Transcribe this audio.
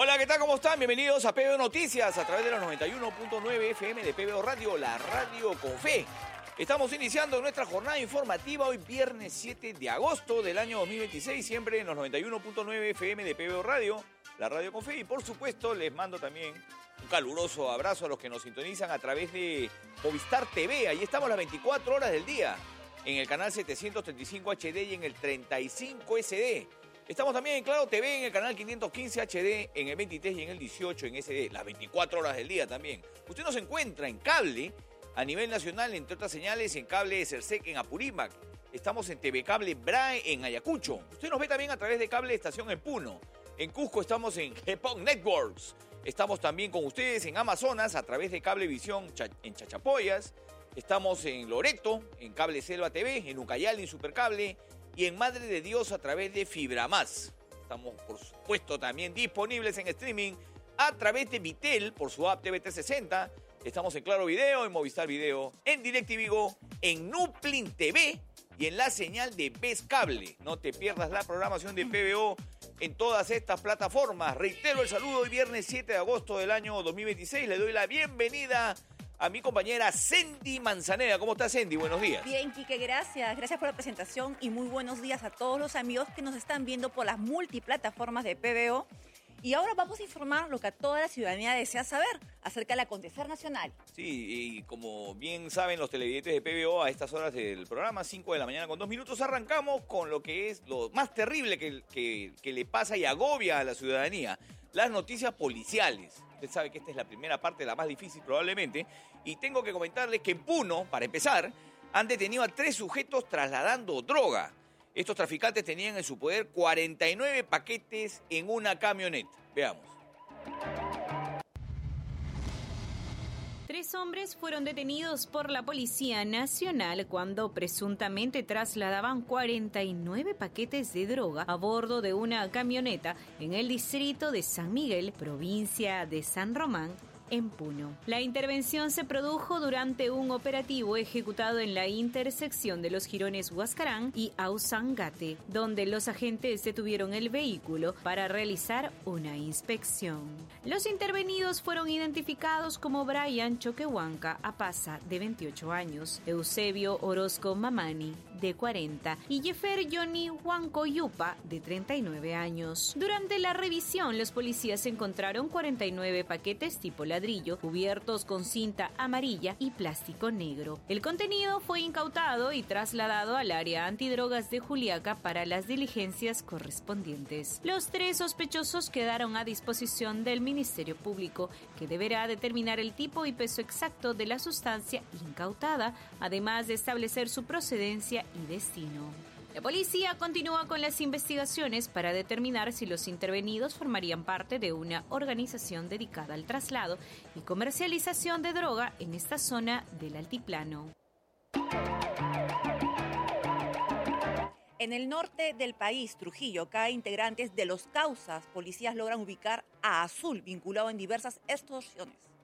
Hola, ¿qué tal? ¿Cómo están? Bienvenidos a PBO Noticias a través de los 91.9 FM de PBO Radio, la radio con fe. Estamos iniciando nuestra jornada informativa hoy viernes 7 de agosto del año 2026, siempre en los 91.9 FM de PBO Radio, la radio con fe. Y por supuesto les mando también un caluroso abrazo a los que nos sintonizan a través de Movistar TV. Ahí estamos las 24 horas del día, en el canal 735 HD y en el 35 SD. Estamos también en Claro TV, en el canal 515 HD, en el 23 y en el 18 en SD, las 24 horas del día también. Usted nos encuentra en cable a nivel nacional, entre otras señales, en cable Cersec en Apurímac. Estamos en TV Cable BRAE en Ayacucho. Usted nos ve también a través de Cable Estación en Puno. En Cusco estamos en Gepong Networks. Estamos también con ustedes en Amazonas a través de Cablevisión en Chachapoyas. Estamos en Loreto, en Cable Selva TV, en Ucayali, en Supercable, y en Madre de Dios a través de Fibra Más. Estamos, por supuesto, también disponibles en streaming a través de Vitel por su app TV360. Estamos en Claro Video, en Movistar Video, en DirecTV Go, en Nuplin TV y en la señal de Ves Cable. No te pierdas la programación de PBO en todas estas plataformas. Reitero el saludo hoy viernes 7 de agosto del año 2026. Le doy la bienvenida a mi compañera Sendy Manzaneda. ¿Cómo está, Sendy? Buenos días. Bien, Quique, gracias. Gracias por la presentación y muy buenos días a todos los amigos que nos están viendo por las multiplataformas de PBO. Y ahora vamos a informar lo que a toda la ciudadanía desea saber acerca del acontecer nacional. Sí, y como bien saben los televidentes de PBO, a estas horas del programa, 5 de la mañana con 2 minutos, arrancamos con lo que es lo más terrible que le pasa y agobia a la ciudadanía, las noticias policiales. Usted sabe que esta es la primera parte, la más difícil probablemente, y tengo que comentarles que en Puno, para empezar, han detenido a 3 sujetos trasladando droga. Estos traficantes tenían en su poder 49 paquetes en una camioneta. Veamos. 3 hombres fueron detenidos por la Policía Nacional cuando presuntamente trasladaban 49 paquetes de droga a bordo de una camioneta en el distrito de San Miguel, provincia de San Román, en Puno. La intervención se produjo durante un operativo ejecutado en la intersección de los jirones Huascarán y Ausangate, donde los agentes detuvieron el vehículo para realizar una inspección. Los intervenidos fueron identificados como Brian Choquehuanca Apaza, de 28 años, Eusebio Orozco Mamani, de 40, y Jefer Johnny Huanco Yupa, de 39 años. Durante la revisión, los policías encontraron 49 paquetes tipo ladrillo, cubiertos con cinta amarilla y plástico negro. El contenido fue incautado y trasladado al área antidrogas de Juliaca para las diligencias correspondientes. Los 3 sospechosos quedaron a disposición del Ministerio Público, que deberá determinar el tipo y peso exacto de la sustancia incautada, además de establecer su procedencia y destino. La policía continúa con las investigaciones para determinar si los intervenidos formarían parte de una organización dedicada al traslado y comercialización de droga en esta zona del altiplano. En el norte del país, Trujillo, cada integrantes de los Causas, policías logran ubicar a Azul, vinculado en diversas extorsiones.